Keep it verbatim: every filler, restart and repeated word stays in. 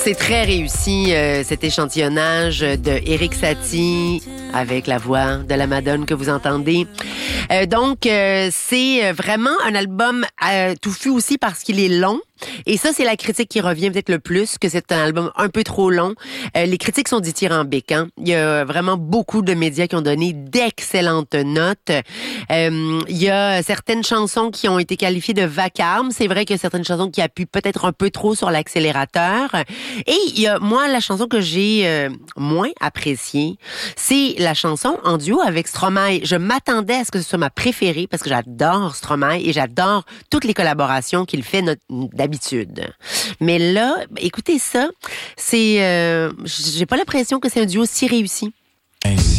C'est très réussi, euh, cet échantillonnage de Erik Satie avec la voix de la Madone que vous entendez. Euh, donc, euh, c'est vraiment un album euh, touffu aussi parce qu'il est long. Et ça, c'est la critique qui revient peut-être le plus, que c'est un album un peu trop long. Euh, les critiques sont dithyrambiques, hein. Il y a vraiment beaucoup de médias qui ont donné d'excellentes notes. Euh, il y a certaines chansons qui ont été qualifiées de vacarmes. C'est vrai qu'il y a certaines chansons qui appuient peut-être un peu trop sur l'accélérateur. Et il y a, moi, la chanson que j'ai euh, moins appréciée, c'est la chanson en duo avec Stromae. Je m'attendais à ce que ce soit ma préférée parce que j'adore Stromae et j'adore toutes les collaborations qu'il fait notre, d'habitude. Mais là, écoutez ça, c'est, euh, j'ai pas l'impression que c'est un duo si réussi.